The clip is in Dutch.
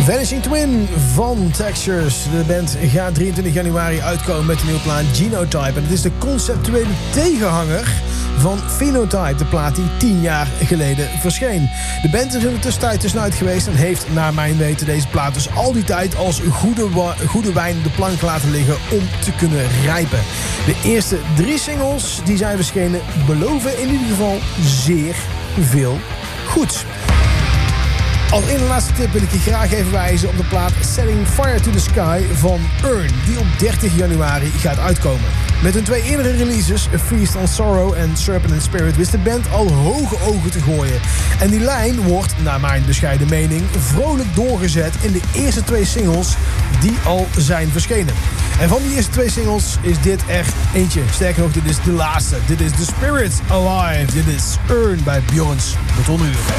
Vanishing Twin van Textures. De band gaat 23 januari uitkomen met de nieuwe plaat Genotype. En het is de conceptuele tegenhanger van Phenotype, de plaat die 10 jaar geleden verscheen. De band is in de tussentijd tussenuit geweest en heeft naar mijn weten deze plaat dus al die tijd als goede wijn op de plank laten liggen om te kunnen rijpen. De eerste 3 singles die zijn verschenen beloven in ieder geval zeer veel goeds. Als ene laatste tip wil ik je graag even wijzen op de plaat Setting Fire to the Sky van Earn, die op 30 januari gaat uitkomen. Met hun 2 eerdere releases, A Feast on Sorrow en Serpent and Spirit, wist de band al hoge ogen te gooien. En die lijn wordt, naar mijn bescheiden mening, vrolijk doorgezet in de eerste 2 singles die al zijn verschenen. En van die eerste 2 singles is dit echt eentje. Sterker nog, dit is de laatste. Dit is The Spirit Alive. Dit is Earn bij Björns Betonuur.